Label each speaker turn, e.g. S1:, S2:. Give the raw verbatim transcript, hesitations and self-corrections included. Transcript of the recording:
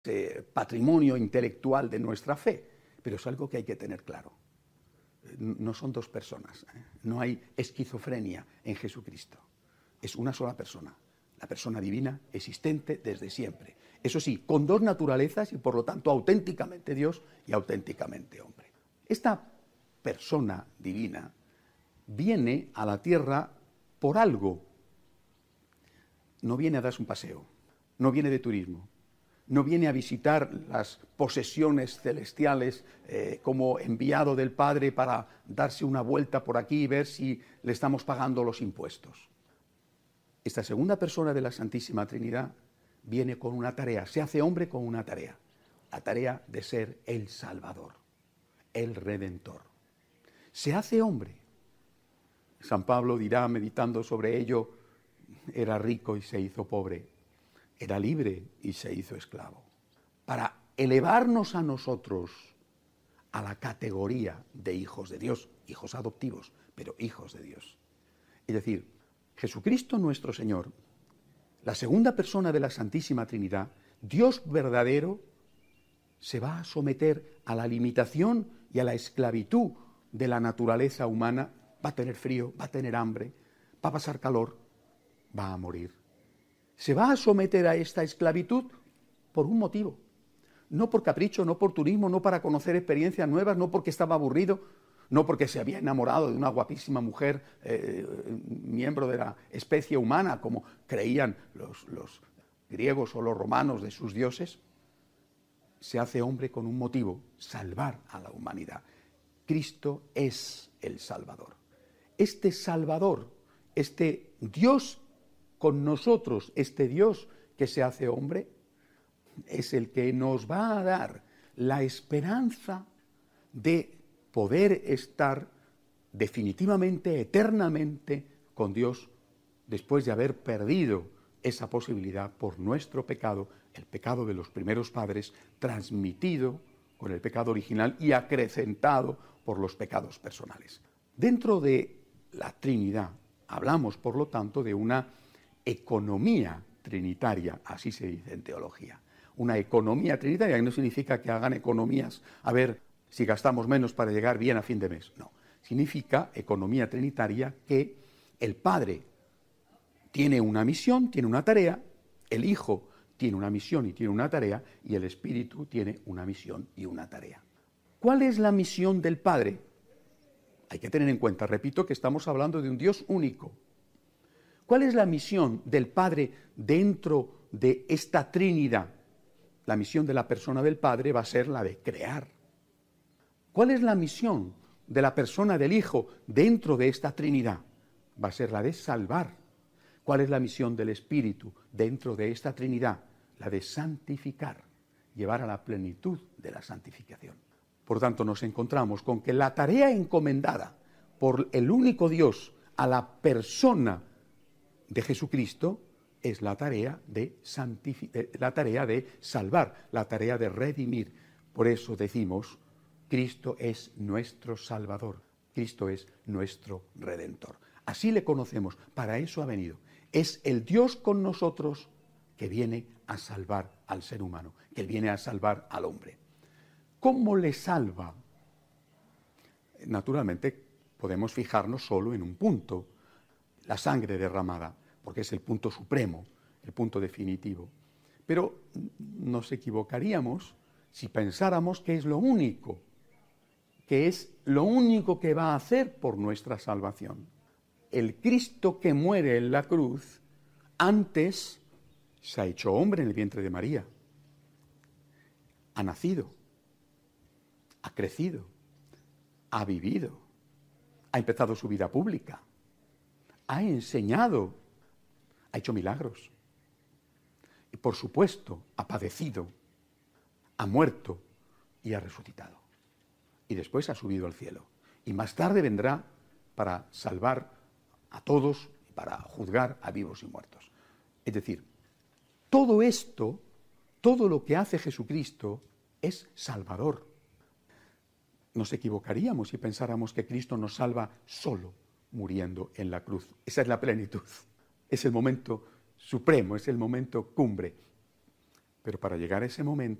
S1: eh, patrimonio intelectual de nuestra fe, pero es algo que hay que tener claro. No son dos personas, ¿eh? No hay esquizofrenia en Jesucristo. Es una sola persona, la persona divina existente desde siempre. Eso sí, con dos naturalezas y por lo tanto auténticamente Dios y auténticamente hombre. Esta persona divina viene a la tierra por algo. No viene a darse un paseo, no viene de turismo, no viene a visitar las posesiones celestiales eh, como enviado del Padre para darse una vuelta por aquí y ver si le estamos pagando los impuestos. Esta segunda persona de la Santísima Trinidad viene con una tarea, se hace hombre con una tarea, la tarea de ser el Salvador, el Redentor. Se hace hombre. San Pablo dirá, meditando sobre ello, era rico y se hizo pobre, era libre y se hizo esclavo, para elevarnos a nosotros a la categoría de hijos de Dios, hijos adoptivos, pero hijos de Dios. Es decir, Jesucristo nuestro Señor, la segunda persona de la Santísima Trinidad, Dios verdadero, se va a someter a la limitación y a la esclavitud de la naturaleza humana. Va a tener frío, va a tener hambre, va a pasar calor, va a morir. Se va a someter a esta esclavitud por un motivo. No por capricho, no por turismo, no para conocer experiencias nuevas, no porque estaba aburrido, no porque se había enamorado de una guapísima mujer, eh, miembro de la especie humana, como creían los, los griegos o los romanos de sus dioses. Se hace hombre con un motivo, salvar a la humanidad. Cristo es el Salvador. Este Salvador, este Dios con nosotros, este Dios que se hace hombre, es el que nos va a dar la esperanza de poder estar definitivamente, eternamente con Dios, después de haber perdido esa posibilidad por nuestro pecado, el pecado de los primeros padres, transmitido con el pecado original y acrecentado por los pecados personales. Dentro de la Trinidad hablamos, por lo tanto, de una economía trinitaria, así se dice en teología. Una economía trinitaria que no significa que hagan economías a ver si gastamos menos para llegar bien a fin de mes. No, significa economía trinitaria que el Padre tiene una misión, tiene una tarea, el Hijo tiene una misión y tiene una tarea, y el Espíritu tiene una misión y una tarea. ¿Cuál es la misión del Padre? Hay que tener en cuenta, repito, que estamos hablando de un Dios único. ¿Cuál es la misión del Padre dentro de esta Trinidad? La misión de la persona del Padre va a ser la de crear. ¿Cuál es la misión de la persona del Hijo dentro de esta Trinidad? Va a ser la de salvar. ¿Cuál es la misión del Espíritu dentro de esta Trinidad? La de santificar, llevar a la plenitud de la santificación. Por tanto, nos encontramos con que la tarea encomendada por el único Dios a la persona de Jesucristo es la tarea de santificar, la tarea de salvar, la tarea de redimir. Por eso decimos, Cristo es nuestro Salvador, Cristo es nuestro Redentor. Así le conocemos, para eso ha venido. Es el Dios con nosotros que viene a salvar al ser humano, que viene a salvar al hombre. ¿Cómo le salva? Naturalmente podemos fijarnos solo en un punto, la sangre derramada, porque es el punto supremo, el punto definitivo. Pero nos equivocaríamos si pensáramos que es lo único, que es lo único que va a hacer por nuestra salvación. El Cristo que muere en la cruz, antes se ha hecho hombre en el vientre de María, ha nacido, ha crecido, ha vivido, ha empezado su vida pública, ha enseñado, ha hecho milagros. Y por supuesto, ha padecido, ha muerto y ha resucitado. Y después ha subido al cielo. Y más tarde vendrá para salvar a todos y para juzgar a vivos y muertos. Es decir, todo esto, todo lo que hace Jesucristo es salvador. Nos equivocaríamos si pensáramos que Cristo nos salva solo muriendo en la cruz. Esa es la plenitud. Es el momento supremo, es el momento cumbre. Pero para llegar a ese momento,